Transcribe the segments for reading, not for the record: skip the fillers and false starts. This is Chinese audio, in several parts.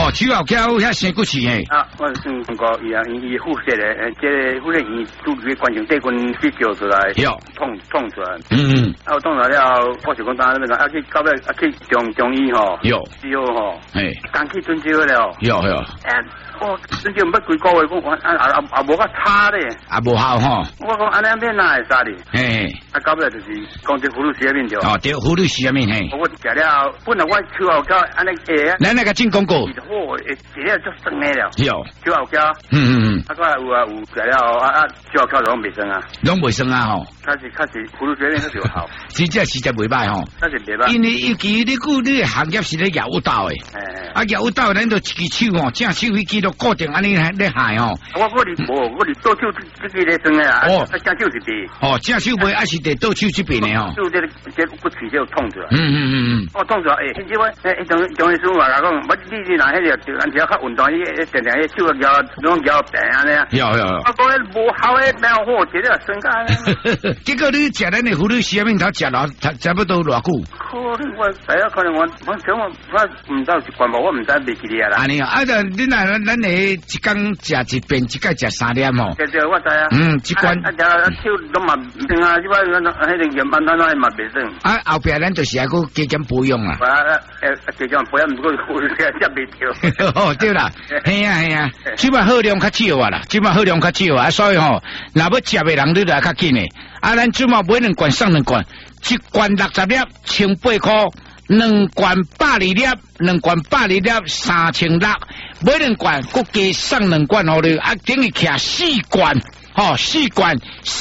哦，手后脚遐生骨刺诶。 啊，我算过伊啊，伊腹泻咧，这个腹泻伊拄住关节底根去叫出来，痛出来。啊，痛出来了，我就讲当那个啊去到尾啊去中医吼，之后吼，刚去针灸了，我针灸不几个月，讲啊无较差咧， 啊无效吼。 我讲安尼变哪会使哩？啊到尾就是讲这葫芦丝面条。哦， 对，葫芦丝面嘿。 我食了，本来我手后脚安尼下。 咱那个真广告。 好，食了足酸的了。 有。 手后脚。啊，个有食了手后脚拢袂酸啊。拢袂酸啊吼。 确实葫芦丝面较好。 实在袂歹吼。 确实袂歹。 因为尤其你个行业是咧业务道诶。啊，业务道咱就一支手吼，正手迄支都固定安尼咧下吼。我哋倒手这个咧酸诶啊。哦。正手是边。 哦，正手袂，还是得倒手这边诶吼。 就这骨刺就痛出来。 我痛出来，迄只我中医师话讲，我你若迄个按照较运动，定定迄手摇拢摇病安尼啊。有。我讲迄无效诶，蛮好，食了酸干。 结果你食咱的葫芦丝面头食了，差不多偌久？ 可能我唔知习惯无，我唔知袂记哩啊啦。 安尼啊，你那咱的一天食一遍，一届食3粒吼。 对，我知啊。 一罐。 手拢嘛唔酸啊，即摆迄个盐巴咱嘛袂酸。 啊，后壁咱就是还佫加减保养啊。 加减保养，不过食袂着。 哦，对啦，系啊，即摆耗量较少啊啦，所以吼，若要食的人你就较紧诶。啊，咱即摆买2罐送2罐，一罐60粒，18块；2罐120粒，2罐120粒，3600。买2罐，佮加送2罐互你，啊，等于徛4罐。4罐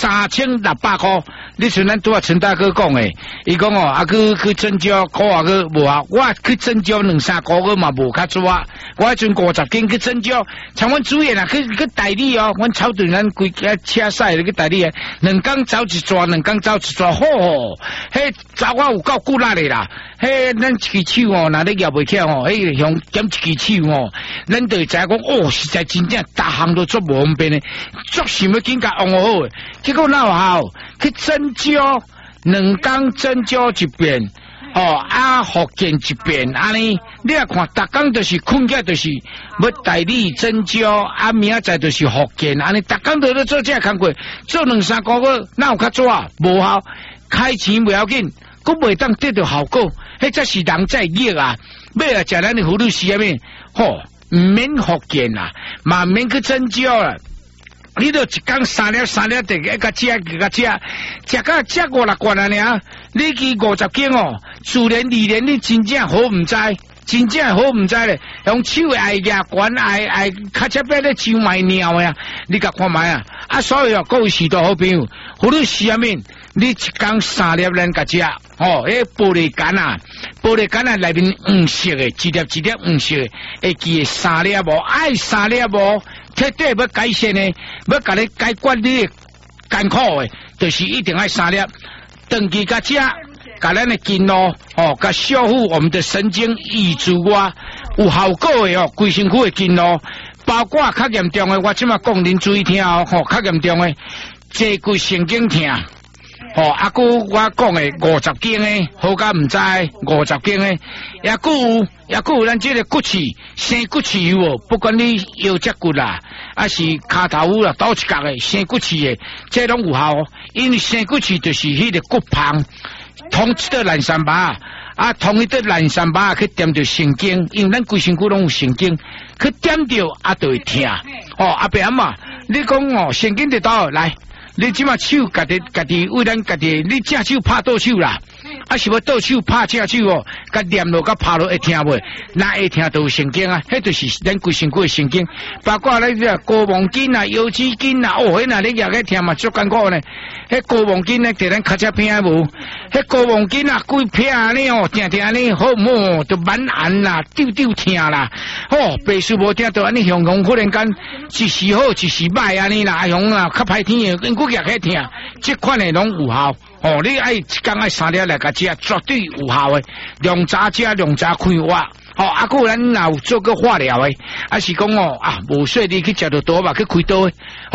3600块，你像咱拄啊陈大哥讲诶，伊讲啊去针灸，考啊去无啊，我去针灸2-3个月嘛无较做啊，我迄阵50斤去针灸，像阮主任啊去代理哦，阮草屯咱规家车驶去代理啊，2工走一抓，好，迄查我有够骨力的啦，迄咱一支手哦，若你摇袂起哦，迄用减一支手哦，咱就会知讲哦，实在真正逐项都做无方便的，足想要紧甲用好诶，结果哪有效？去针灸，2工针灸一遍，复健一遍，安尼你啊看，逐工就是困起来就是要代理针灸，明仔载就是复健，安尼逐工都咧做这工作，做2-3个月，哪有较做啊？无效，开钱不要紧，佫袂当得到效果，迄才是人在逆啊！要来食咱的葫芦丝面，唔免复健啦，嘛唔免去针灸啦。你都一工3粒，得一个食到食5-6罐啊！尔，你去50斤哦，自然2年你真正好唔知咧，用手爱牙管爱卡车边咧手埋尿呀！你甲看卖啊！啊，所以各位士多好朋友，葫芦丝面，你一工3粒咱甲食，迄玻璃干啊，内面黄色的，一粒黄色的，会记3粒无？爱3粒无？彻底要改善的，要甲你解决你艰苦的，就是一定要3粒，长期甲食，甲咱的筋络甲修复我们的神经抑制外，有效果的规身躯的筋络，包括较严重的，我即马讲恁注意听较严重的坐骨神经痛。啊，我讲的50斤的，好甲唔知50斤的，也有咱这个骨刺，生骨刺有无？不管你腰脊骨啦，还是骹头啦，倒一角的生骨刺的，这拢有效。因为生骨刺就是迄个骨棒，通一道烂三巴，通一道烂三巴去点着神经，因为咱规身躯拢有神经，去点着就会痛。别嘛，你讲神经伫倒来。你即马手家己为咱家己，你正手拍倒手啦，是要倒手拍正手哦，甲念落甲拍落会听袂？那会听都有神经啊，迄就是咱规身躯的神经，包括咱个睾丸筋啊、腰肌筋啊，迄那你也个听嘛足艰苦呢。迄睾丸筋呢，伫咱脚趾边无？迄睾丸筋啊，规片安尼定安尼，好唔好？就满寒啦，丢疼啦，白事无听到安尼，雄忽然间一时好，一时歹安尼啦，雄啊，较歹听的，骨也较疼，这款的拢有效。你爱一工爱3粒来甲食，绝对有效的。量早食，量早开挖。还有咱若有做过化疗的，是讲无说你去食到刀吧，去开刀的。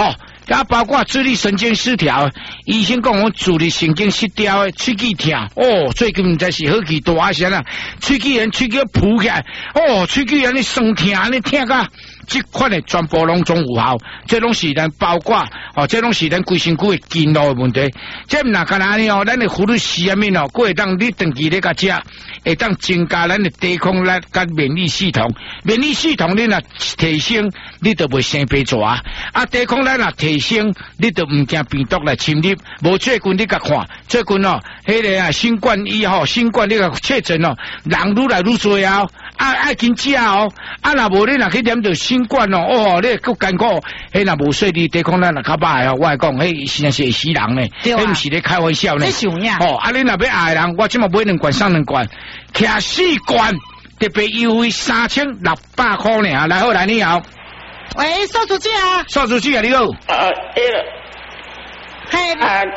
啊，包括自律神经失调，医生讲我自律神经失调的，喙齿痛，哦，最近唔知是好奇大声啦，喙齿炎，喙齿扑起来，哦，喙齿炎你酸痛，你听个。这款的全部拢总有效，这拢是咱包括哦，这拢是咱规身躯的筋络的问题。这唔那干哪呢哦？咱的葫芦丝啊面哦，佫会当你长期咧甲食，会当增加咱的抵抗力甲免疫系统。免疫系统你若提升，你就袂生病蛇。啊，抵抗力若提升，你就唔惊病毒来侵入。无最近你甲看，最近哦，迄个啊新冠以后，新冠你个确诊哦，人愈来愈多啊。爱紧食哦，啊若无你若去染到新冠哦，哦，你够艰苦，迄若无说你抵抗力若较歹哦，我来讲，迄实在是会死人呢，迄毋是咧开玩笑呢。哦，啊你若要爱人，我即马买2罐送2罐，徛4罐，特别优惠3600块呢。来好来你好， 喂，邵主机啊， 邵主机啊，你好。 嘿。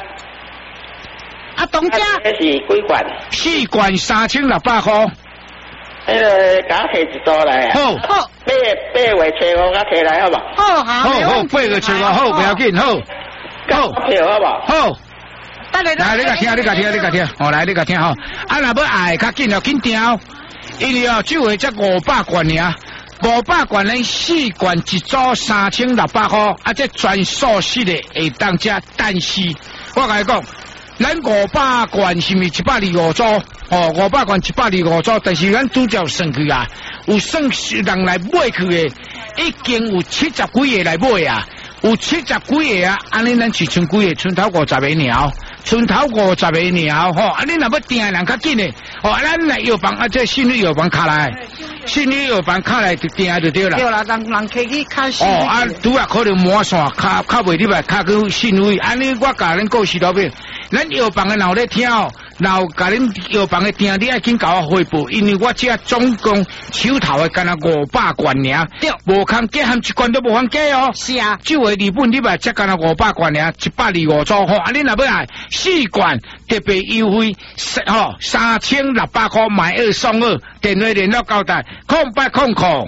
啊，东家。 迄是几罐 ？4 罐3600块。 迄个甲我摕一组来。 好。 8月初5甲摕来好无？ 好， 好，8月初5好，不要紧，好。 好。票好无？ 好。来，你甲听，哦，来，你甲听吼。啊，若要爱较紧哦，紧订哦，因为哦，只有这500罐尔，500罐咱4罐一组3600块，啊，这全素食的会当食，但是我甲你讲。咱500罐是咪125组？哦，500罐125组，但是咱拄则算去啊，有算人来买去的，已经有70几个来买啊，有70几个啊，安尼咱是剩几个？剩头50个鸟，剩头50个鸟，吼，啊，你若要订的人较紧的，哦，咱来药房啊，这信誉药房卡来，信誉药房卡来就订就对啦。 对啦，人可以卡信。 哦，啊，拄啊可能满线卡袂入来，卡去信誉，安尼我甲恁告示到边。咱药房的老咧听哦，老甲恁药房的订，你爱紧甲我汇报，因为我这总共手头的干那500罐尔， 对， 无空价含1罐都无空价哦。 是啊， 就为日本你买才干那500罐尔，125组吼，啊，恁若要来4罐特别优惠，吼3600块买2送2，电话联络交代0800。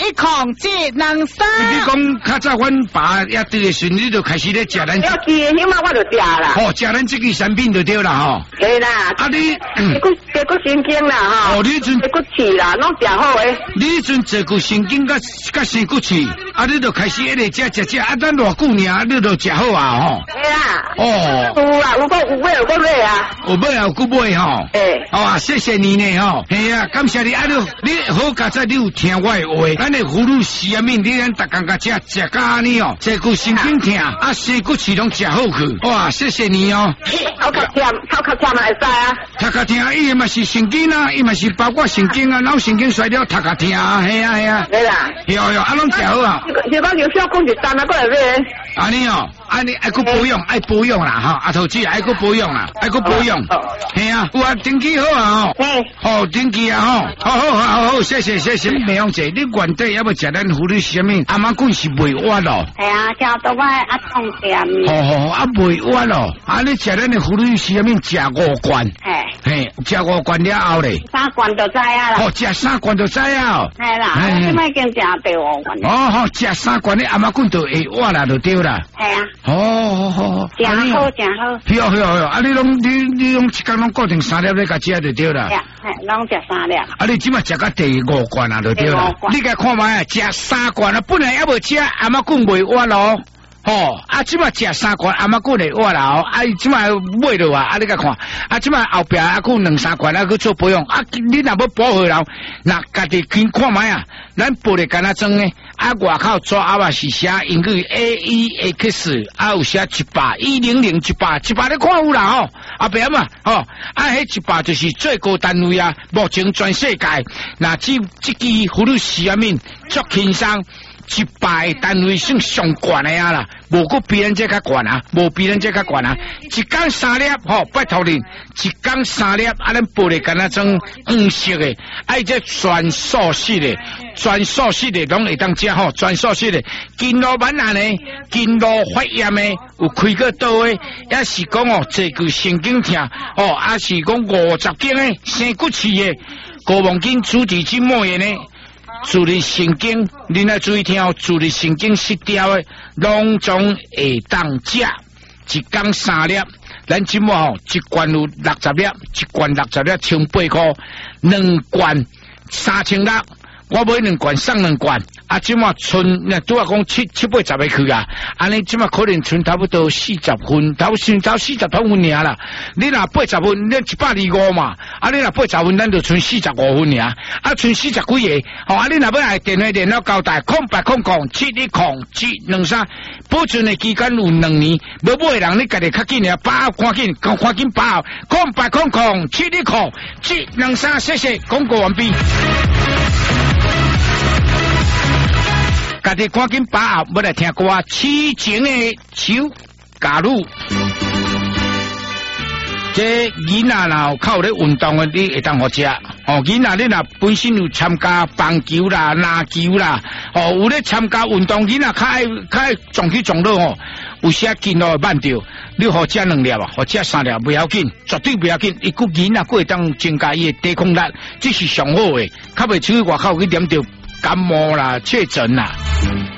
710723。 你讲较早阮爸也对的时，你就开始咧食咱。 要记的，起码我就食啦。 哦，食咱这个产品就对啦吼。 对啦。啊你， 这个神经啦吼。 哦，你阵这个气啦，拢食好诶。 你阵这个神经甲生骨气，啊，你就开始一直食，啊，咱偌久呢，你就食好啊吼。 对啦。 哦。 有啊，有买啊。 有买啊，有买吼。哦啊，谢谢你呢吼。系啊，感谢你啊，你好佳哉，你有听我的话，咱的葫芦丝啊面，你咱逐工甲食甲安尼哦，这个神经痛啊，生骨气拢食好去。哇，谢谢你哦。 头壳痛嘛会使啊。 头壳痛，伊嘛是神经啊，伊嘛是包括神经啊，脑神经衰了，头壳痛啊，系啊。 对啦。 有，啊，拢食好啊。 是讲有小讲一单啊，过来买。 安尼哦，安尼爱去保养，爱保养啦哈，啊，投资爱去保养啦，爱去保养。系啊，有啊，天气好啊吼。哦，天气啊吼，好，谢谢。美芳姐，你原底要不食咱葫芦丝面，阿妈棍是袂弯咯。 系啊，食到摆啊痛点。 哦，啊袂弯咯，啊你食咱的葫芦丝面食5罐。嘿，食5罐了后咧。 3罐就知啊啦。 哦，食3罐就知啊。 系啦，我即摆已经食第5罐。 哦，好，食3罐咧，阿妈棍就会弯啦，就对啦。 系啊。 哦，好。 正好。 好，啊你拢一工拢固定3粒咧，甲食就对啦。 系，拢食3粒。 啊，你即马食到第5罐啊，就对啦。你甲看卖，食3罐啊，本来还无食，阿妈棍袂弯咯。哦，啊，即马食3罐，阿妈棍会弯啦哦。啊，即马买落啊，啊，你甲看，啊，即马后壁啊，佫2-3罐啊，佫做保养。啊，你若要保好了，那家己去看卖啊，咱报咧干那装呢？啊，外口纸啊嘛是写英语 AEX， 啊有写100，100你看有啦吼，啊别嘛吼，啊迄100就是最高单位啊，目前全世界，那这支葫芦丝面足轻松。100的单位算上悬的啊啦，无过比咱这较悬啊，无比咱这较悬啊。一缸3粒，吼，拜托恁，一缸3粒，啊，咱报咧干那种黄色的，啊，这全素食的，拢会当食吼，全素食的，筋络蛮难的，筋络发炎的，有开过刀的，也是讲哦，这个神经痛，哦，也是讲50斤的，生骨气的，高忘筋、猪蹄筋膜炎的。 自律神经，你要注意听哦，自律神经失调的，拢总会当食，一天3粒。咱即满吼，一罐有60粒，一罐60粒1800块，2罐3600。我买2罐送2罐，啊，即马剩那拄啊讲780个去啊，安尼即马可能剩差不多40分，差40多分尔啦。你若80分，你125嘛，啊，你若80分，咱就剩45分尔，啊，剩40几个，哦，啊，你若要来电话联络交代，0800710723，保存的期间有2年，无买的人你家己较紧尔，把握赶紧把握，0800710723，谢谢，广告完毕。家己赶紧把握，要来听歌啊！痴情的手加入，这囡仔若靠咧运动的，你会当好食哦。囡仔你若本身有参加棒球啦、篮球啦，哦，有咧参加运动，囡仔较爱撞起撞落哦，有些筋哦会慢掉。你好食2粒啊，好食3粒不要紧，绝对不要紧。伊个囡仔会当增加伊的抵抗力，这是上好的。较袂出去外口去黏着感冒啦、确诊啦。